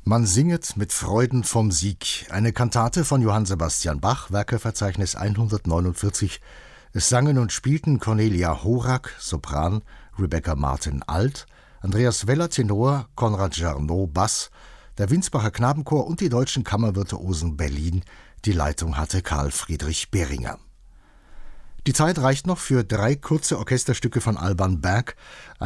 Man singet mit Freuden vom Sieg. Eine Kantate von Johann Sebastian Bach, Werkeverzeichnis 149. Es sangen und spielten Cornelia Horak, Sopran, Rebecca Martin, Alt, Andreas Weller, Tenor, Konrad Jarnot, Bass, der Winsbacher Knabenchor und die deutschen Kammervirtuosen Berlin. Die Leitung hatte Karl Friedrich Behringer. Die Zeit reicht noch für 3 kurze Orchesterstücke von Alban Berg.